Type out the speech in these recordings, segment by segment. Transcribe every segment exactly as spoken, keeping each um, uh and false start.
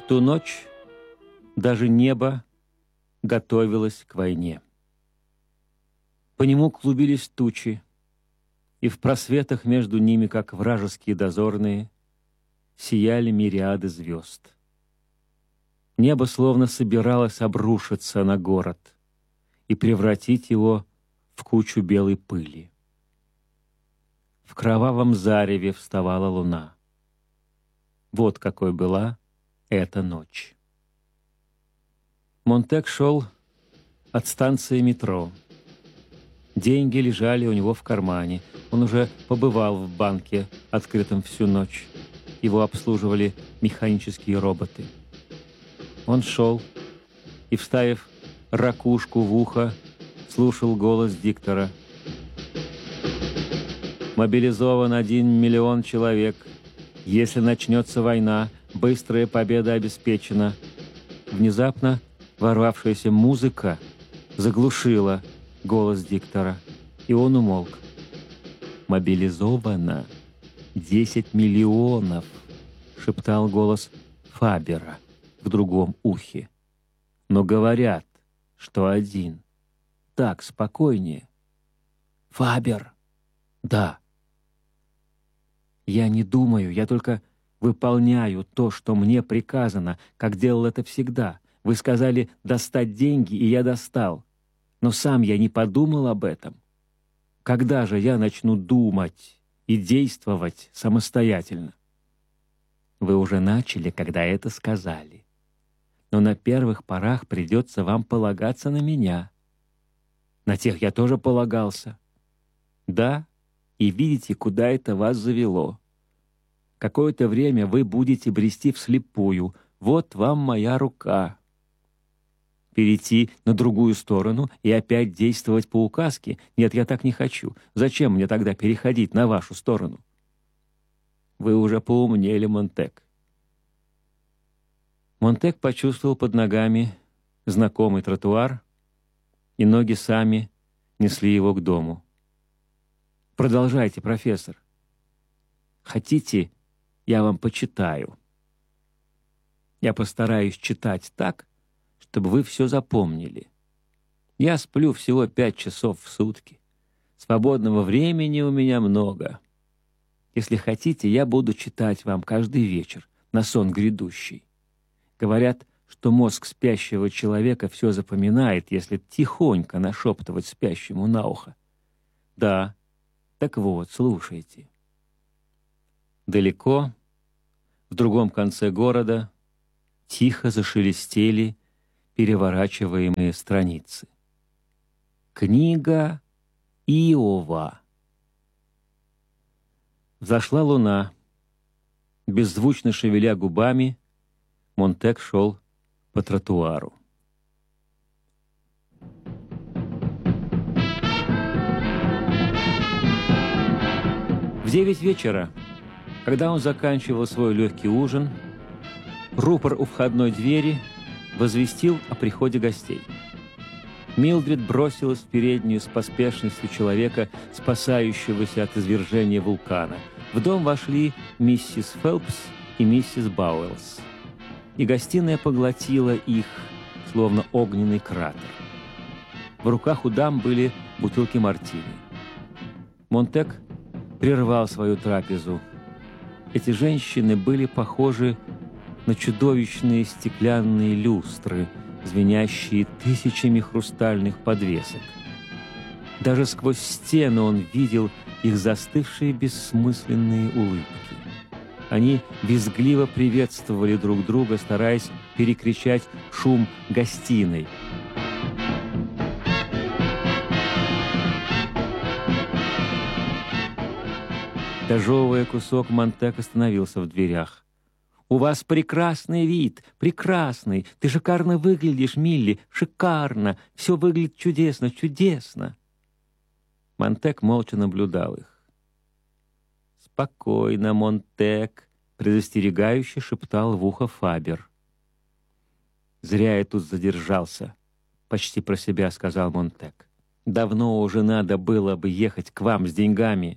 ту ночь даже небо готовилось к войне. По нему клубились тучи, и в просветах между ними, как вражеские дозорные, сияли мириады звезд. Небо словно собиралось обрушиться на город и превратить его в кучу белой пыли. В кровавом зареве вставала луна. Вот какой была эта ночь. Монтек шел от станции метро. Деньги лежали у него в кармане. Он уже побывал в банке, открытом всю ночь. Его обслуживали механические роботы. Он шел и, вставив ракушку в ухо, слушал голос диктора. «Мобилизован один миллион человек. Если начнется война, быстрая победа обеспечена». Внезапно ворвавшаяся музыка заглушила голос диктора, и он умолк. «Мобилизовано десять миллионов», — шептал голос Фабера в другом ухе. «Но говорят, что один. Так, спокойнее». «Фабер?» «Да». «Я не думаю, я только выполняю то, что мне приказано, как делал это всегда. Вы сказали достать деньги, и я достал. Но сам я не подумал об этом. Когда же я начну думать и действовать самостоятельно?» «Вы уже начали, когда это сказали. Но на первых порах придется вам полагаться на меня». «На тех я тоже полагался». «Да, и видите, куда это вас завело. Какое-то время вы будете брести вслепую. Вот вам моя рука. Перейти на другую сторону и опять действовать по указке? Нет, я так не хочу. Зачем мне тогда переходить на вашу сторону?» «Вы уже поумнели, Монтек». Монтек почувствовал под ногами знакомый тротуар, и ноги сами несли его к дому. «Продолжайте, профессор. Хотите, я вам почитаю? Я постараюсь читать так, чтобы вы все запомнили. Я сплю всего пять часов в сутки. Свободного времени у меня много. Если хотите, я буду читать вам каждый вечер на сон грядущий. Говорят, что мозг спящего человека все запоминает, если тихонько нашептывать спящему на ухо. Да, так вот, слушайте». Далеко, в другом конце города, тихо зашелестели переворачиваемые страницы. Книга Иова. Взошла луна. Беззвучно шевеля губами, Монтек шел по тротуару. В девять вечера, когда он заканчивал свой легкий ужин, рупор у входной двери возвестил о приходе гостей. Милдред бросилась в переднюю с поспешностью человека, спасающегося от извержения вулкана. В дом вошли миссис Фелпс и миссис Бауэллс, и гостиная поглотила их, словно огненный кратер. В руках у дам были бутылки мартини. Монтек прервал свою трапезу. Эти женщины были похожи на чудовищные стеклянные люстры, звенящие тысячами хрустальных подвесок. Даже сквозь стену он видел их застывшие бессмысленные улыбки. Они визгливо приветствовали друг друга, стараясь перекричать шум гостиной. Дожевывая кусок, Монтек остановился в дверях. «У вас прекрасный вид, прекрасный! Ты шикарно выглядишь, Милли, шикарно! Все выглядит чудесно, чудесно!» Монтек молча наблюдал их. «Спокойно, Монтек!» — предостерегающе шептал в ухо Фабер. «Зря я тут задержался», — почти про себя сказал Монтек. «Давно уже надо было бы ехать к вам с деньгами».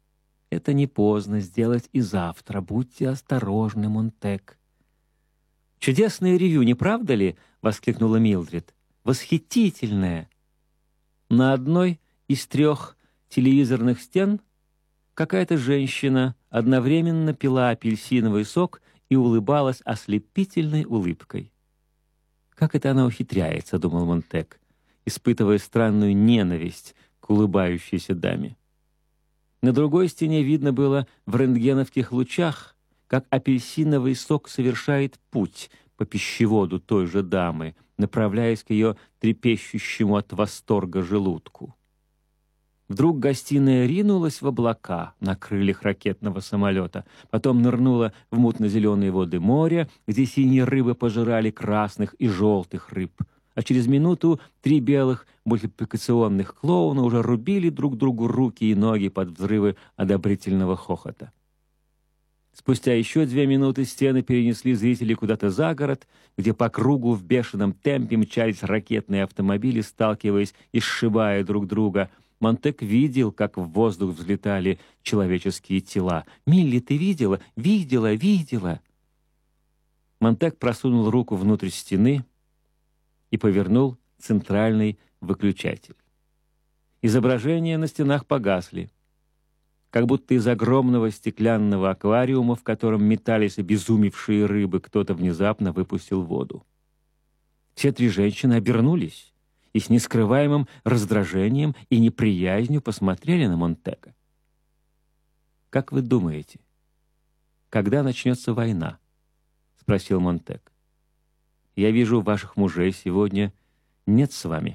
«Это не поздно сделать и завтра. Будьте осторожны, Монтек». «Чудесное ревью, не правда ли?» — воскликнула Милдред. «Восхитительное!» На одной из трех телевизорных стен какая-то женщина одновременно пила апельсиновый сок и улыбалась ослепительной улыбкой. «Как это она ухитряется?» — думал Монтек, испытывая странную ненависть к улыбающейся даме. На другой стене видно было в рентгеновских лучах, как апельсиновый сок совершает путь по пищеводу той же дамы, направляясь к ее трепещущему от восторга желудку. Вдруг гостиная ринулась в облака на крыльях ракетного самолета, потом нырнула в мутно-зеленые воды моря, где синие рыбы пожирали красных и желтых рыб, а через минуту три белых мультипликационных клоуна уже рубили друг другу руки и ноги под взрывы одобрительного хохота. Спустя еще две минуты стены перенесли зрителей куда-то за город, где по кругу в бешеном темпе мчались ракетные автомобили, сталкиваясь и сшибая друг друга. Монтек видел, как в воздух взлетали человеческие тела. «Милли, ты видела? Видела, видела!» Монтек просунул руку внутрь стены и повернул центральный выключатель. Изображения на стенах погасли. Как будто из огромного стеклянного аквариума, в котором метались обезумевшие рыбы, кто-то внезапно выпустил воду. Все три женщины обернулись и с нескрываемым раздражением и неприязнью посмотрели на Монтека. «Как вы думаете, когда начнется война?» — спросил Монтек. «Я вижу, ваших мужей сегодня нет с вами».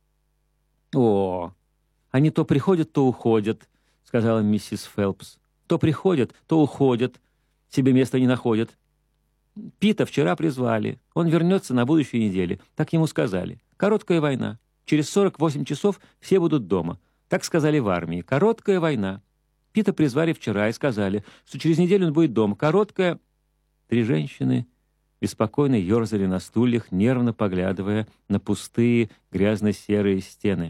«О, они то приходят, то уходят», — сказала миссис Фелпс. «То приходят, то уходят, себе места не находят. Пита вчера призвали, он вернется на будущей неделе, так ему сказали. Короткая война, через сорок восемь часов все будут дома. Так сказали в армии, короткая война. Пита призвали вчера и сказали, что через неделю он будет дома. Короткая...» Три женщины беспокойно ерзали на стульях, нервно поглядывая на пустые грязно-серые стены.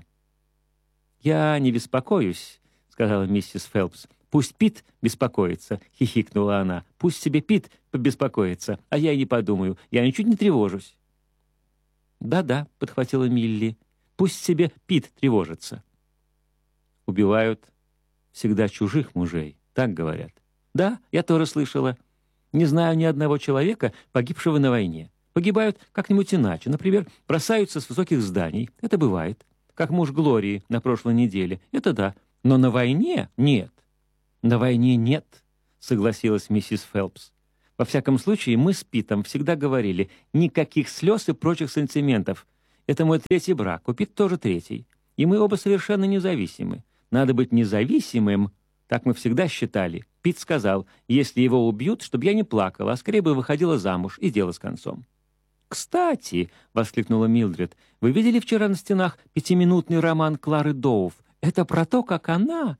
«Я не беспокоюсь», — сказала миссис Фелпс. «Пусть Пит беспокоится», — хихикнула она. «Пусть себе Пит побеспокоится, а я и не подумаю. Я ничуть не тревожусь». «Да-да», — подхватила Милли, — «пусть себе Пит тревожится». «Убивают всегда чужих мужей, так говорят». «Да, я тоже слышала. Не знаю ни одного человека, погибшего на войне. Погибают как-нибудь иначе. Например, бросаются с высоких зданий. Это бывает. Как муж Глории на прошлой неделе. Это да. Но на войне нет». «На войне нет», — согласилась миссис Фелпс. «Во всяком случае, мы с Питом всегда говорили, никаких слез и прочих сантиментов. Это мой третий брак, у Пит тоже третий. И мы оба совершенно независимы. Надо быть независимым, так мы всегда считали. Пит сказал, если его убьют, чтобы я не плакала, а скорее бы выходила замуж, и дело с концом». «Кстати», — воскликнула Милдред, — «вы видели вчера на стенах пятиминутный роман Клары Доув? Это про то, как она...»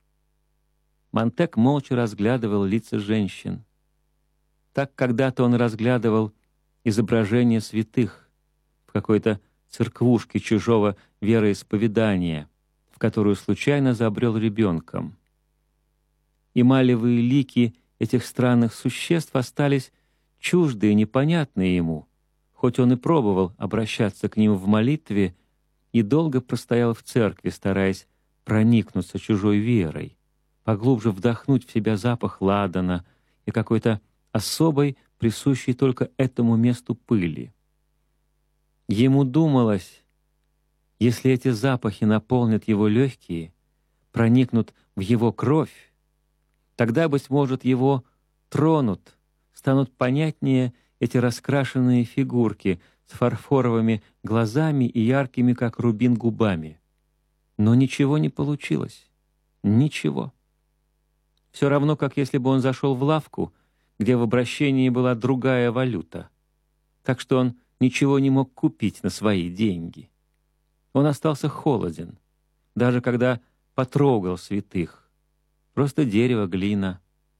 Монтек молча разглядывал лица женщин. Так когда-то он разглядывал изображение святых в какой-то церквушке чужого вероисповедания, в которую случайно забрел ребенком. Эмалевые лики этих странных существ остались чуждые и непонятные ему, хоть он и пробовал обращаться к ним в молитве и долго простоял в церкви, стараясь проникнуться чужой верой, поглубже вдохнуть в себя запах ладана и какой-то особой, присущей только этому месту пыли. Ему думалось, если эти запахи наполнят его легкие, проникнут в его кровь, тогда, быть может, его тронут, станут понятнее эти раскрашенные фигурки с фарфоровыми глазами и яркими, как рубин, губами. Но ничего не получилось. Ничего. Все равно, как если бы он зашел в лавку, где в обращении была другая валюта. Так что он ничего не мог купить на свои деньги. Он остался холоден, даже когда потрогал святых. Просто дерево, глина.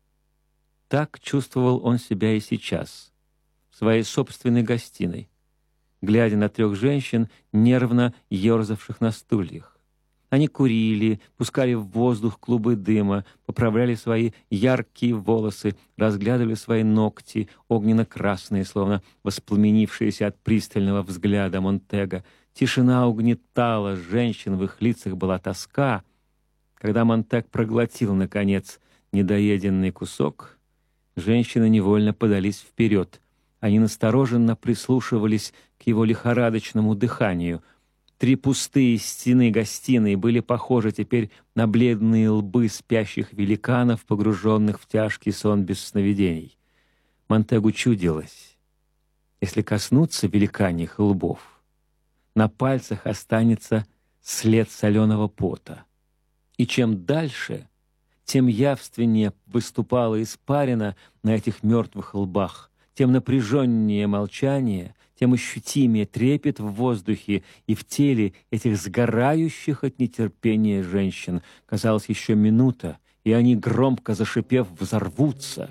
Так чувствовал он себя и сейчас, в своей собственной гостиной, глядя на трех женщин, нервно ерзавших на стульях. Они курили, пускали в воздух клубы дыма, поправляли свои яркие волосы, разглядывали свои ногти, огненно-красные, словно воспламенившиеся от пристального взгляда Монтега. Тишина угнетала женщин, в их лицах была тоска. Когда Монтег проглотил, наконец, недоеденный кусок, женщины невольно подались вперед. Они настороженно прислушивались к его лихорадочному дыханию. Три пустые стены гостиной были похожи теперь на бледные лбы спящих великанов, погруженных в тяжкий сон без сновидений. Монтегу чудилось, если коснуться великаньих лбов, на пальцах останется след соленого пота. И чем дальше, тем явственнее выступала испарина на этих мертвых лбах, тем напряженнее молчание, тем ощутимее трепет в воздухе и в теле этих сгорающих от нетерпения женщин. Казалось, еще минута, и они, громко зашипев, взорвутся.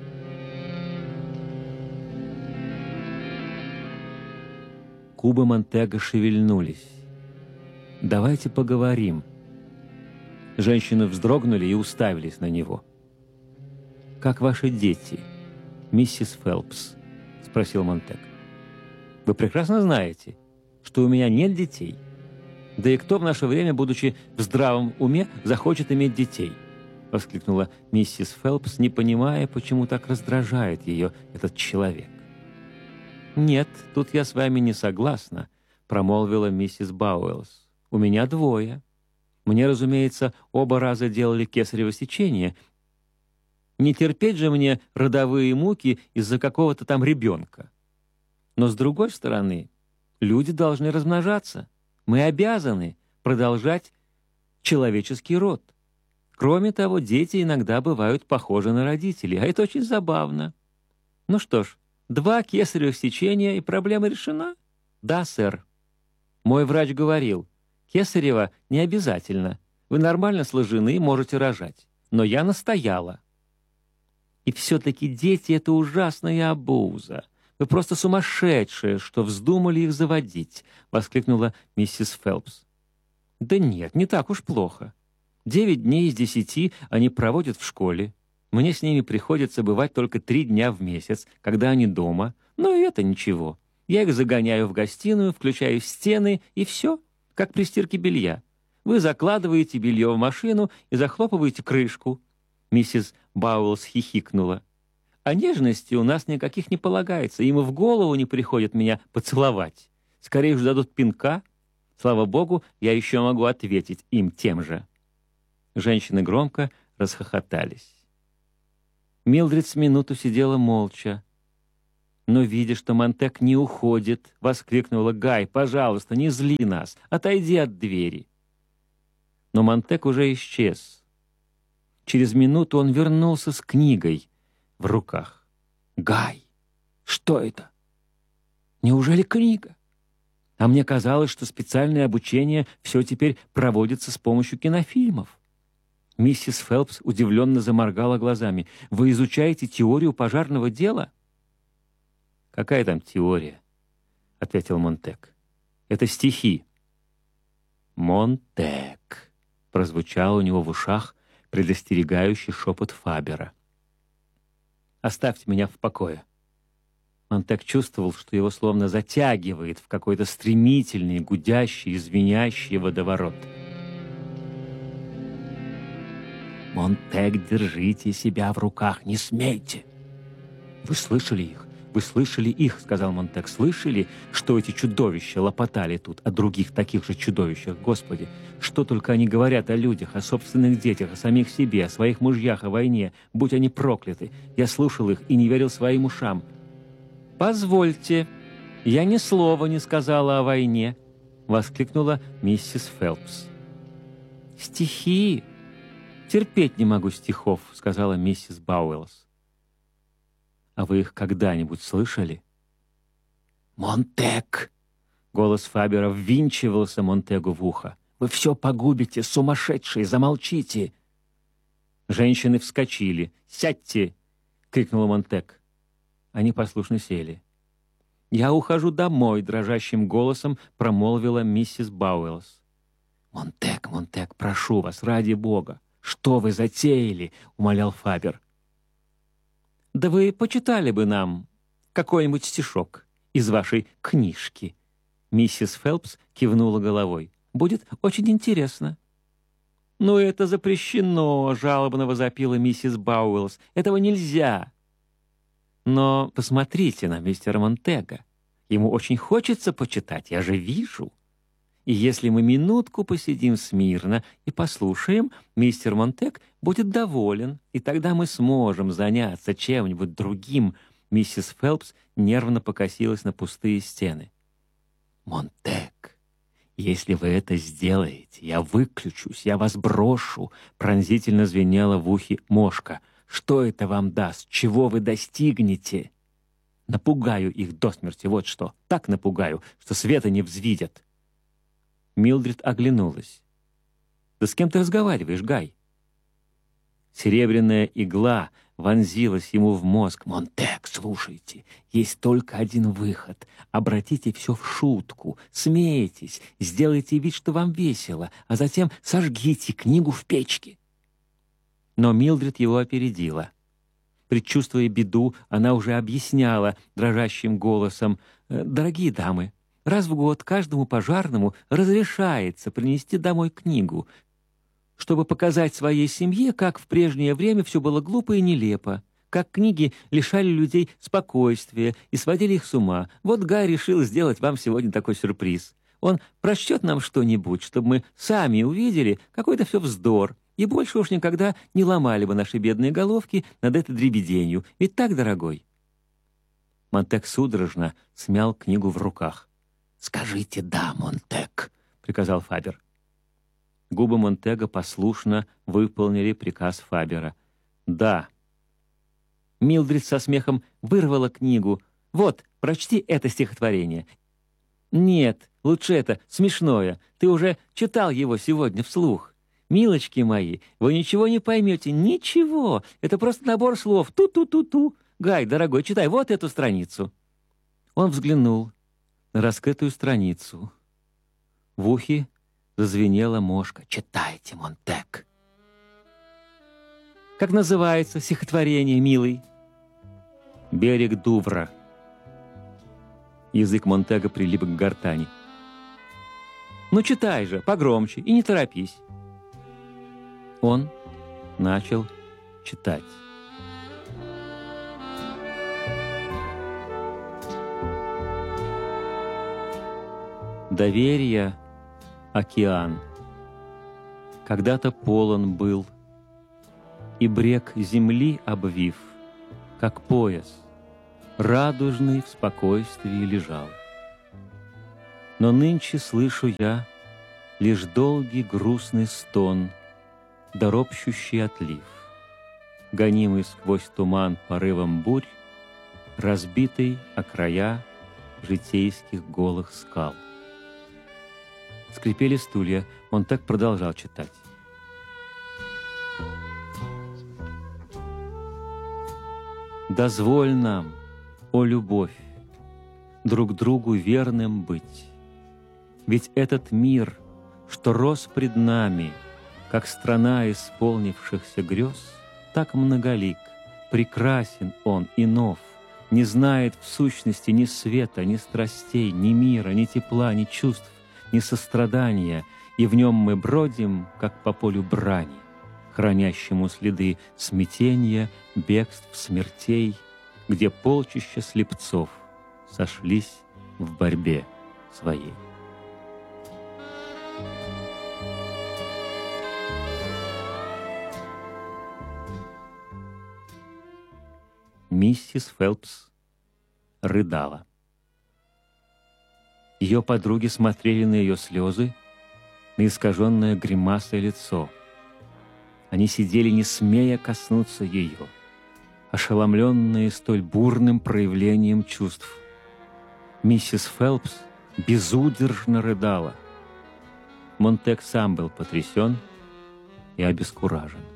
Губы Монтега шевельнулись. «Давайте поговорим». Женщины вздрогнули и уставились на него. «Как ваши дети, миссис Фелпс?» — спросил Монтег. «Вы прекрасно знаете, что у меня нет детей. Да и кто в наше время, будучи в здравом уме, захочет иметь детей?» — воскликнула миссис Фелпс, не понимая, почему так раздражает ее этот человек. «Нет, тут я с вами не согласна», — промолвила миссис Бауэллс. «У меня двое. Мне, разумеется, оба раза делали кесарево сечение. Не терпеть же мне родовые муки из-за какого-то там ребенка. Но, с другой стороны, люди должны размножаться. Мы обязаны продолжать человеческий род. Кроме того, дети иногда бывают похожи на родителей, а это очень забавно. Ну что ж, два кесаревых сечения, и проблема решена? Да, сэр. Мой врач говорил, кесарево не обязательно. Вы нормально сложены и можете рожать. Но я настояла. И все-таки дети — это ужасная обуза. Вы просто сумасшедшие, что вздумали их заводить, — воскликнула миссис Фелпс. Да нет, не так уж плохо. Девять дней из десяти они проводят в школе. Мне с ними приходится бывать только три дня в месяц, когда они дома. Но и это ничего. Я их загоняю в гостиную, включаю стены, и все, как при стирке белья. Вы закладываете белье в машину и захлопываете крышку. Миссис Бауэллс хихикнула. А нежности у нас никаких не полагается. Им и в голову не приходит меня поцеловать. Скорее уж дадут пинка. Слава богу, я еще могу ответить им тем же. Женщины громко расхохотались. Милдред с минуту сидела молча. Но, видя, что Монтег не уходит, воскликнула: «Гай, пожалуйста, не зли нас, отойди от двери». Но Монтег уже исчез. Через минуту он вернулся с книгой в руках. «Гай, что это? Неужели книга? А мне казалось, что специальное обучение все теперь проводится с помощью кинофильмов». Миссис Фелпс удивленно заморгала глазами. «Вы изучаете теорию пожарного дела?» «Какая там теория?» — ответил Монтег. «Это стихи». «Монтег», — прозвучал у него в ушах предостерегающий шепот Фабера. «Оставьте меня в покое». Монтег чувствовал, что его словно затягивает в какой-то стремительный, гудящий, звенящий водоворот. «Монтег, держите себя в руках, не смейте!» «Вы слышали их? Вы слышали их?» — сказал Монтег. «Слышали, что эти чудовища лопотали тут о других таких же чудовищах? Господи, что только они говорят о людях, о собственных детях, о самих себе, о своих мужьях, о войне. Будь они прокляты! Я слушал их и не верил своим ушам». «Позвольте, я ни слова не сказала о войне!» — воскликнула миссис Фелпс. «Стихи! Терпеть не могу стихов», — сказала миссис Бауэллс. «А вы их когда-нибудь слышали?» «Монтег!» — голос Фабера ввинчивался Монтегу в ухо. «Вы все погубите, сумасшедшие, замолчите!» Женщины вскочили. «Сядьте!» — крикнул Монтег. Они послушно сели. «Я ухожу домой», — дрожащим голосом промолвила миссис Бауэллс. «Монтек, Монтек, прошу вас, ради бога, что вы затеяли?» — умолял Фабер. «Да вы почитали бы нам какой-нибудь стишок из вашей книжки». Миссис Фелпс кивнула головой. «Будет очень интересно». «Но это запрещено», — жалобно возопила миссис Бауэллс. «Этого нельзя». «Но посмотрите на мистера Монтега. Ему очень хочется почитать, я же вижу. И если мы минутку посидим смирно и послушаем, мистер Монтег будет доволен, и тогда мы сможем заняться чем-нибудь другим». Миссис Фелпс нервно покосилась на пустые стены. «Монтег, если вы это сделаете, я выключусь, я вас брошу», — пронзительно звенела в ухе мошка. «Что это вам даст? Чего вы достигнете?» «Напугаю их до смерти, вот что. Так напугаю, что света не взвидят». Милдред оглянулась. «Да с кем ты разговариваешь, Гай?» Серебряная игла вонзилась ему в мозг. «Монтек, слушайте, есть только один выход. Обратите все в шутку, смейтесь, сделайте вид, что вам весело, а затем сожгите книгу в печке». Но Милдред его опередила. Предчувствуя беду, она уже объясняла дрожащим голосом: «Дорогие дамы, раз в год каждому пожарному разрешается принести домой книгу, чтобы показать своей семье, как в прежнее время все было глупо и нелепо, как книги лишали людей спокойствия и сводили их с ума. Вот Гай решил сделать вам сегодня такой сюрприз. Он прочтет нам что-нибудь, чтобы мы сами увидели, какой это все вздор, и больше уж никогда не ломали бы наши бедные головки над этой дребеденью. Ведь так, дорогой?» Монтек судорожно смял книгу в руках. «Скажите «да», Монтек», — приказал Фабер. Губы Монтега послушно выполнили приказ Фабера. «Да». Милдред со смехом вырвала книгу. «Вот, прочти это стихотворение». «Нет, лучше это, смешное. Ты уже читал его сегодня вслух. Милочки мои, вы ничего не поймете, ничего. Это просто набор слов. Ту-ту-ту-ту. Гай, дорогой, читай вот эту страницу». Он взглянул на раскрытую страницу. В ухе зазвенела мошка. «Читайте, Монтек». «Как называется стихотворение, милый?» «Берег Дувра». Язык Монтега прилип к гортани. «Ну читай же, погромче, и не торопись». Он начал читать. Доверия океан когда-то полон был, и брег земли обвив, как пояс, радужный в спокойствии лежал. Но нынче слышу я лишь долгий грустный стон, да ропщущий отлив, гонимый сквозь туман порывом бурь, разбитый о края житейских голых скал. Скрипели стулья, он так продолжал читать. «Дозволь нам, о любовь, друг другу верным быть, ведь этот мир, что рос пред нами, как страна исполнившихся грез, так многолик, прекрасен он и нов, не знает в сущности ни света, ни страстей, ни мира, ни тепла, ни чувств, ни сострадания, и в нем мы бродим, как по полю брани, хранящему следы смятения, бегств, смертей, где полчища слепцов сошлись в борьбе своей». Миссис Фелпс рыдала. Ее подруги смотрели на ее слезы, на искаженное гримасой лицо. Они сидели, не смея коснуться ее, ошеломленные столь бурным проявлением чувств. Миссис Фелпс безудержно рыдала. Монтек сам был потрясен и обескуражен.